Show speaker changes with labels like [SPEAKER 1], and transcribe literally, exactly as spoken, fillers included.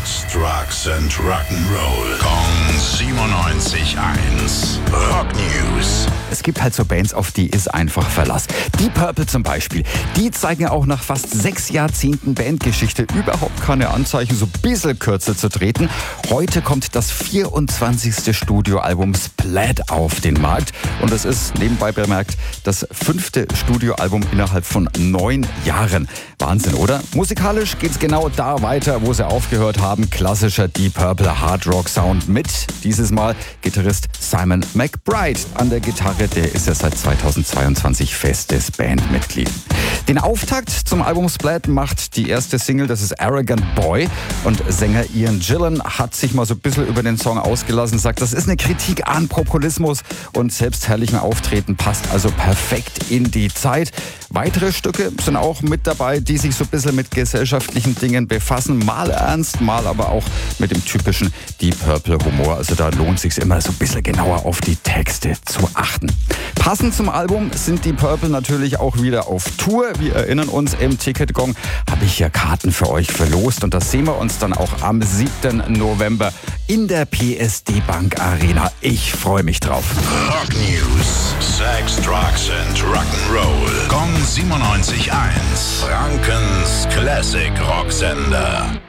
[SPEAKER 1] Sex, Drugs and Rock'n'Roll. Kong siebenundneunzig Komma eins. Rock News.
[SPEAKER 2] Es gibt halt so Bands, auf die ist einfach Verlass. Deep Purple zum Beispiel. Die zeigen auch nach fast sechs Jahrzehnten Bandgeschichte überhaupt keine Anzeichen, so ein bisschen kürzer zu treten. Heute kommt das vierundzwanzigste Studioalbum Splat auf den Markt. Und es ist, nebenbei bemerkt, das fünfte Studioalbum innerhalb von neun Jahren. Wahnsinn, oder? Musikalisch geht's genau da weiter, wo sie aufgehört haben. Klassischer Deep Purple Hard Rock Sound mit, dieses Mal, Gitarrist Simon McBride an der Gitarre. Der ist ja seit zweitausendzweiundzwanzig festes Bandmitglied. Den Auftakt zum Album Splat macht die erste Single, das ist Arrogant Boy. Und Sänger Ian Gillan hat sich mal so ein bisschen über den Song ausgelassen, sagt, das ist eine Kritik an Populismus und selbstherrlichem Auftreten, passt also perfekt in die Zeit. Weitere Stücke sind auch mit dabei, die sich so ein bisschen mit gesellschaftlichen Dingen befassen. Mal ernst, mal aber auch mit dem typischen Deep Purple Humor. Also da lohnt es sich immer so ein bisschen genauer auf die Texte zu achten. Passend zum Album sind die Purple natürlich auch wieder auf Tour. Wir erinnern uns, im Ticketgong habe ich hier Karten für euch verlost. Und das sehen wir uns dann auch am siebten November in der P S D Bank Arena. Ich freue mich drauf.
[SPEAKER 1] Rock News. Sex, Drugs and Rock'n'Roll. Kong siebenundneunzig Komma eins. Frankens Classic Rocksender.